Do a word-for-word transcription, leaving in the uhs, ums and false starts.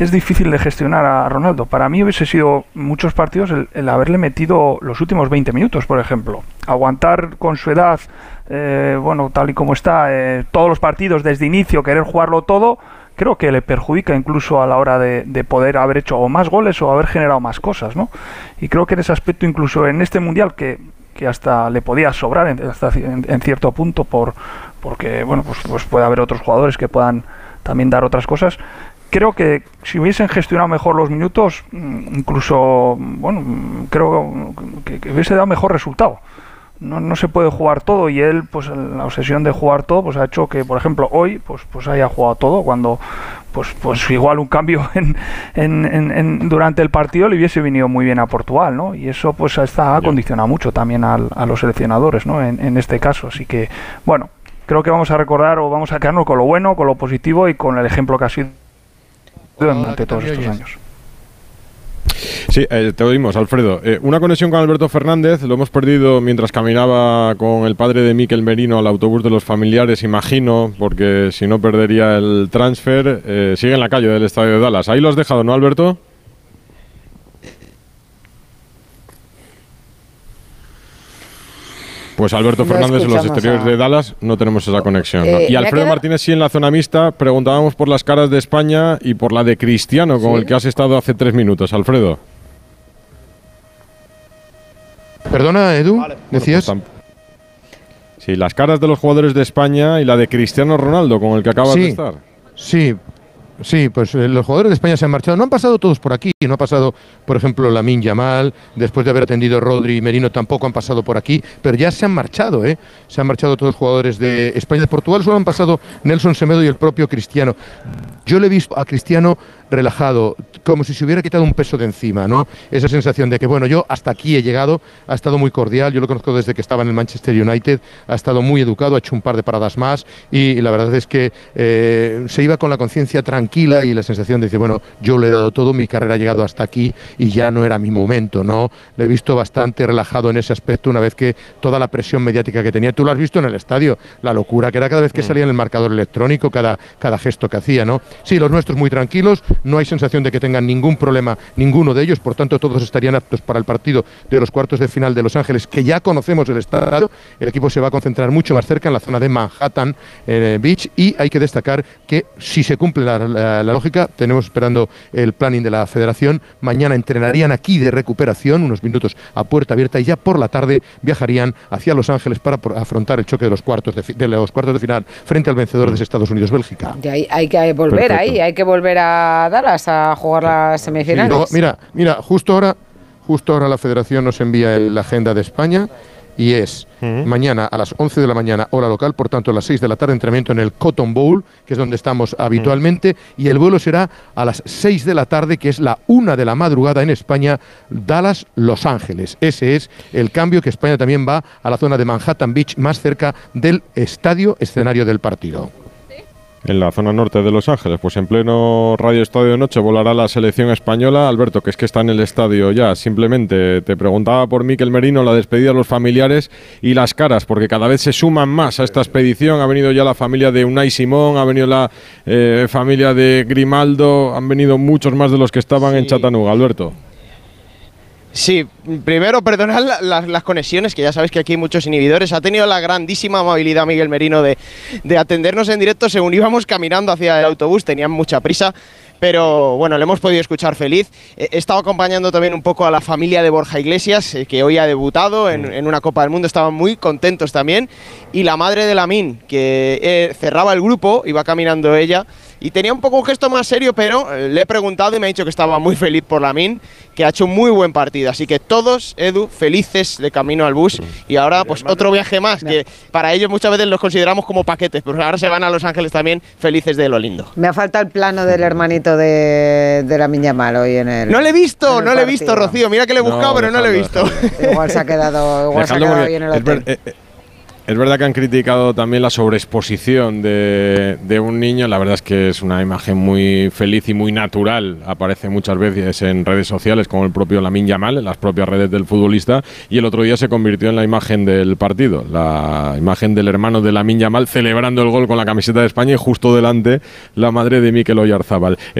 que es difícil de gestionar a Ronaldo. Para mí hubiese sido muchos partidos el, el haberle metido los últimos veinte minutos, por ejemplo. Aguantar con su edad, eh, bueno, tal y como está, eh, todos los partidos desde inicio, querer jugarlo todo, creo que le perjudica incluso a la hora de, de poder haber hecho o más goles o haber generado más cosas, ¿no? Y creo que en ese aspecto, incluso en este Mundial, que, que hasta le podía sobrar en, hasta en, en cierto punto, por porque, bueno, pues, pues puede haber otros jugadores que puedan también dar otras cosas. Creo que si hubiesen gestionado mejor los minutos, incluso, bueno, creo que, que hubiese dado mejor resultado. No, no se puede jugar todo, y él, pues la obsesión de jugar todo, pues ha hecho que, por ejemplo, hoy, pues, pues haya jugado todo, cuando, pues, pues igual un cambio en, en, en, en durante el partido le hubiese venido muy bien a Portugal, ¿no? Y eso, pues, está ha condicionado mucho también al, a los seleccionadores, ¿no? En, en este caso, así que, bueno, creo que vamos a recordar o vamos a quedarnos con lo bueno, con lo positivo y con el ejemplo que ha sido durante todos estos años. Sí, eh, te oímos, Alfredo. Eh, una conexión con Alberto Fernández, lo hemos perdido mientras caminaba con el padre de Mikel Merino al autobús de los familiares, imagino, porque si no perdería el transfer. Eh, sigue en la calle del estadio de Dallas. Ahí lo has dejado, ¿no, Alberto? Pues Alberto Fernández en los exteriores a... de Dallas, no tenemos esa conexión, ¿no? eh, Y Alfredo Martínez sí en la zona mixta. Preguntábamos por las caras de España y por la de Cristiano, con ¿sí? el que has estado hace tres minutos, Alfredo. Perdona, Edu, vale. ¿decías? Bueno, pues, sí, las caras de los jugadores de España y la de Cristiano Ronaldo, con el que acabas sí, de estar. Sí, sí, pues eh, los jugadores de España se han marchado. No han pasado todos por aquí. No ha pasado, por ejemplo, Lamine Yamal. Después de haber atendido Rodri y Merino, tampoco han pasado por aquí. Pero ya se han marchado, ¿eh? Se han marchado todos los jugadores de España. De Portugal solo han pasado Nelson Semedo y el propio Cristiano. Yo le he visto a Cristiano relajado, como si se hubiera quitado un peso de encima, ¿no? Esa sensación de que, bueno, yo hasta aquí he llegado, ha estado muy cordial, yo lo conozco desde que estaba en el Manchester United, ha estado muy educado, ha hecho un par de paradas más y, y la verdad es que eh, se iba con la conciencia tranquila y la sensación de decir, bueno, yo le he dado todo, mi carrera ha llegado hasta aquí y ya no era mi momento, ¿no? Le he visto bastante relajado en ese aspecto una vez que toda la presión mediática que tenía, tú lo has visto en el estadio, la locura que era cada vez que salía en el marcador electrónico, cada, cada gesto que hacía, ¿no? Sí, los nuestros muy tranquilos, no hay sensación de que tengan ningún problema, ninguno de ellos, por tanto todos estarían aptos para el partido de los cuartos de final de Los Ángeles, que ya conocemos el estadio. El equipo se va a concentrar mucho más cerca en la zona de Manhattan eh, Beach, y hay que destacar que si se cumple la, la, la lógica, tenemos esperando el planning de la federación, mañana entrenarían aquí de recuperación, unos minutos a puerta abierta, y ya por la tarde viajarían hacia Los Ángeles para afrontar el choque de los cuartos de, de los cuartos de final frente al vencedor de Estados Unidos-Bélgica. Y hay, hay que volver Perfecto. ahí, hay que volver a Dallas a jugar las semifinales. Sí, no, mira, mira, justo ahora, justo ahora la Federación nos envía el, la agenda de España y es uh-huh. mañana a las once de la mañana hora local, por tanto a las seis de la tarde entrenamiento en el Cotton Bowl, que es donde estamos habitualmente, uh-huh. y el vuelo será a las seis de la tarde, que es la una de la madrugada en España, Dallas, Los Ángeles. Ese es el cambio, que España también va a la zona de Manhattan Beach, más cerca del estadio, escenario del partido. En la zona norte de Los Ángeles, pues en pleno Radio Estadio de Noche volará la selección española. Alberto, que es que está en el estadio ya, simplemente te preguntaba por Mikel Merino, la despedida de los familiares y las caras, porque cada vez se suman más a esta expedición. Ha venido ya la familia de Unai Simón, ha venido la eh, familia de Grimaldo, han venido muchos más de los que estaban sí. en Chattanooga, Alberto. Sí, primero perdonar la, la, las conexiones, que ya sabéis que aquí hay muchos inhibidores. Ha tenido la grandísima amabilidad Miguel Merino de, de atendernos en directo según íbamos caminando hacia el autobús, tenían mucha prisa, pero bueno, le hemos podido escuchar feliz. He estado acompañando también un poco a la familia de Borja Iglesias, eh, que hoy ha debutado en, en una Copa del Mundo, estaban muy contentos también, y la madre de Lamine, que eh, cerraba el grupo, iba caminando ella, y tenía un poco un gesto más serio, pero eh, le he preguntado y me ha dicho que estaba muy feliz por Lamine, que ha hecho un muy buen partido. Así que todos, Edu, felices de camino al bus. Y ahora, pues otro viaje más, que para ellos muchas veces los consideramos como paquetes, pero ahora se van a Los Ángeles también felices de lo lindo. Me ha faltado el plano del hermanito de, de Lamine Yamal hoy en el. No le he visto, no le he visto, Rocío. Mira que le he buscado, no, pero no le he visto. Igual se ha quedado, igual se ha quedado ahí en el hotel. Es, ver, es verdad que han criticado también la sobreexposición de, de un niño. La verdad es que es una imagen muy feliz y muy natural. Aparece muchas veces en redes sociales, como el propio Lamine Yamal, en las propias redes del futbolista. Y el otro día se convirtió en la imagen del partido. La imagen del hermano de Lamine Yamal celebrando el gol con la camiseta de España y justo delante la madre de Mikel Oyarzábal.